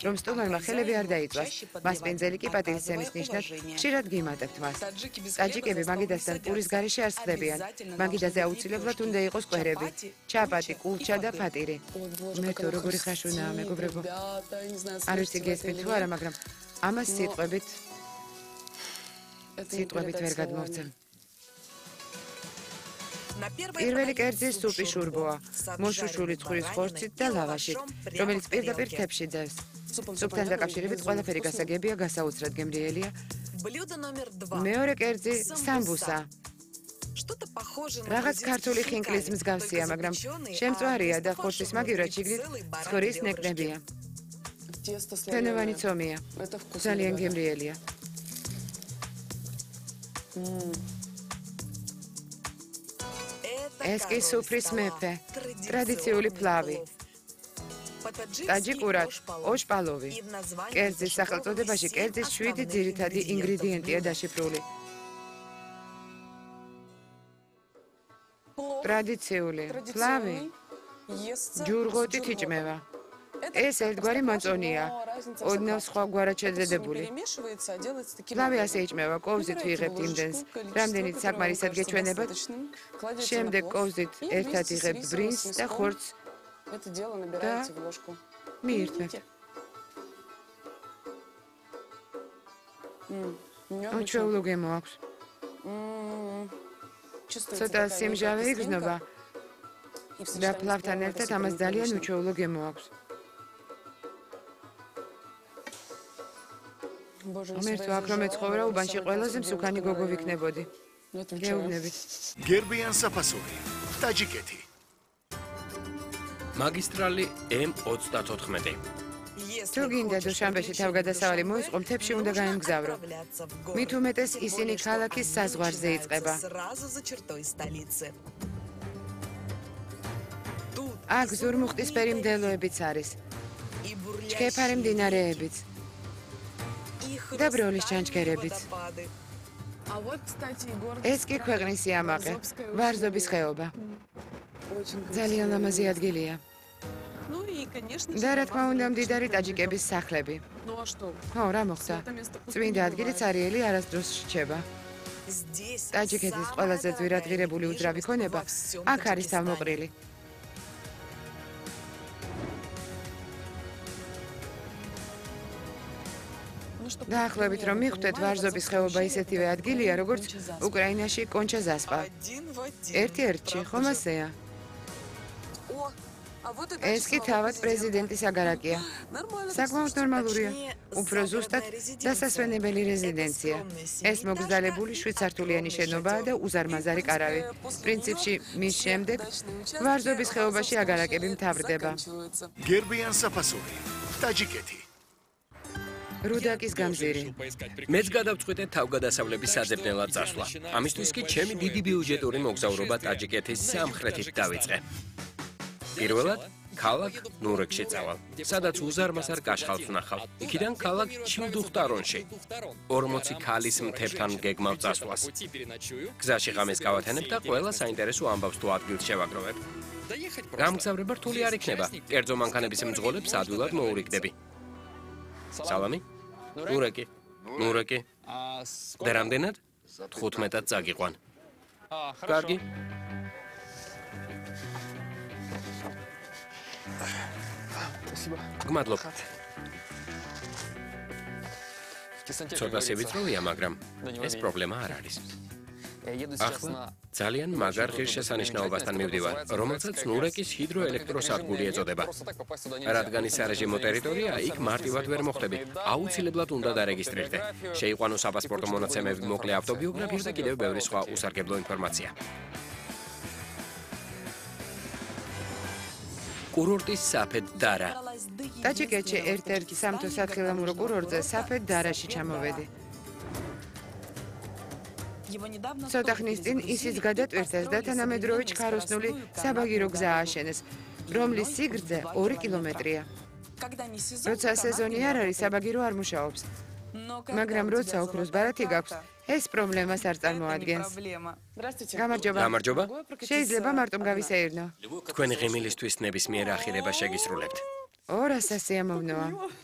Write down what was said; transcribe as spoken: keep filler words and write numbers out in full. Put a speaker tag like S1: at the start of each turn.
S1: რომ სტუმარმა ხელები არ დაიწვას. მას პინძელი კი პატივისცემის ნიშნად ხშირად გიმატებთ მას. ტაჯიკები მაგიდასთან პურის გარეშე არ სხდებიან. მაგიდაზე აუცილებლად უნდა იყოს კვერები, ჩაპატი, კულჩა და ფატირი. მე თუ როგორი ხაშუნაა, მეგობრებო. არ ვიცი გესმით თუ არა, მაგრამ ამას სიტყვებით სიტყვებით ვერ გადმოვცემ. პირველი კერძი სუპი შურბოა, მოშუშული ცხურის ხორცით და ლავაშით, რომელიც პირდაპირ თეფში დევს. სუპთან დაკავშირებით ყველაფერი გასაგებია, გასაოცრად გემრიელია. მეორე კერძი სამბუსა. რაღაც ქართული ხინკლის მსგავსია, მაგრამ შემწვარია და ხორცის მაგივრად შიგნით ცხურის ნეკნებია. თენოვანი ცომია, ძალიან გემრიელია. ეს კი სუფრის მეფე, ტრადიციული ფლავი. ტაჯიკურად ოშპალოვი. კერძის სახელწოდებაში კერძის შვიდი ძირითადი ინგრედიენტია დაშიფრული. ტრადიციული ფლავი ჯურღოტით იჭმევა. ეს ერთგვარი მაწონია, ოდნავ სხვაგვარად შეძედებული. ფლავი ასე იჭმევა, კოვზით ვიღებთ იმდენს, რამდენიც საკმარისად გეჩვენებათ. შემდეგ კოვზით ერთად იღებთ ბრინს და ხორცს და მიირთმევთ. უჩვეულო გემო აქვს. ცოტა სიმჟავე იგრძნობა და ფლავთან ერთად ამას ძალიან უჩვეულო გემო აქვს. მერტო აქ რომ ეცხოვრა უბანში ყველაზე მსუქანი გოგო ვიქნებოდი. გეუბნებით.
S2: გერბიან საფასური, ტაჯიკეთი.
S3: მაგისტრალი ემ ოცდათოთხმეტი.
S1: თუ გინდა დუშანბეში თავგადასავალი მოისყო, მთებში უნდა გაემგზავრო. მით უმეტეს ისინი ქალაქის საზღვარზე იწყება. აქ ზურმუხტისფერი მდელოებიც არის. ჩქეფარი მდინარეებიც. და ბროლის ჩანჩქერებიც. ეს კი ქვეყნის სიამაყე, ვარზობის ხეობა. ძალიან ლამაზი ადგილია. და რა თქმა უნდა, მდიდარი ტაჯიკების სახლები. ხო, რა მოხდა? წმინდა ადგილი ცარიელი არასდროს რჩება. ტაჯიკეთის ყველაზე ძვირადღირებული უძრავი ქონება აქ არის თავმოყრილი. დაახლოებით რომ მიხვდეთ, ვარზობის ხეობა ისეთივე ადგილია, როგორც უკრაინაში კონჩა-ზასპა. ერთი-ერთში, ხომ ასეა? ეს კი თავად პრეზიდენტის აგარაკია. საკმაოდ ნორმალურია. უფრო ზუსტად დასასვენებელი რეზიდენცია. ეს მოგზდალებული შვიდსართულიანი შენობაა და უზარმაზარი კარავი. პრინციპში მის შემდეგ ვარზობის ხეობაში აგარაკები მთავრდება.
S2: გერბიან საფასური, ტაჯიკეთი.
S1: რუდაკის გამზირი.
S3: მეც გადავწყვიტე თავგადასავლების საძებნელად წასვლა. ამისთვის კი ჩემი დიდი ბიუჯეტური მოგზაურობა ტაჯიკეთის სამხრეთით დავიწყე. პირველად ქალაქ ნურეკში წავალ, სადაც უზარმაზარ კაშხალს ვნახავ. იქიდან ქალაქ ჩილდუხტარონში. ორმოცი ქალის მთებთან გეგმავ წასვლას. გზაში ღამეს გავათენებ და ყველა საინტერესო ამბავს თუ ადგილს შევაგროვებ. გამგზავრება რთული არ იქნება. კერძო მანქანების მძღოლებს ადვილად მოურიგდები. სალამი. ნურეკი. ნურეკი. და რამდენად? თხუთმეტად წაგიყვან. კარგი. გმადლობ. ცოტა სევიწროვია, მაგრამ ეს პრობლემა არ არის. ახლა ძალიან მაგარ ღირსშესანიშნაობასთან მივდივარ, რომელსაც ნურეკის ჰიდროელექტროსადგური ეწოდება. რადგან ის სარეჟიმო ტერიტორია, იქ მარტივად ვერ მოხვდები. აუცილებლად უნდა დარეგისტრირდე. შეიყვანო საპასპორტო მონაცემები, მოკლე ავტობიოგრაფია და კიდევ ბევრი სხვა უსარგებლო ინფორმაცია. კურორტის საფედ დარა.
S1: ტაჯიკეთში ერთ-ერთ სამთო სათხილამურო კურორტზე საფედ დარაში ჩამოვედი. ცოტა ხნის წინ ისიც გადატვირთეს და თანამედროვე ჩქაროსნული საბაგირო გზა ააშენეს, რომლის სიგრძე ორი კილომეტრია. როცა სეზონი არ არის, საბაგირო არ მუშაობს. მაგრამ როცა ოქროს ბარათი გაქვს, ეს პრობლემას არ წარმოადგენს. გამარჯობა.
S3: გამარჯობა.
S1: შეიძლება მარტომ გავისეირნო.
S3: თქვენი ღიმილისთვის ნებისმიერ ახირება შეგისრულებთ.
S1: ორასასია მომნოა.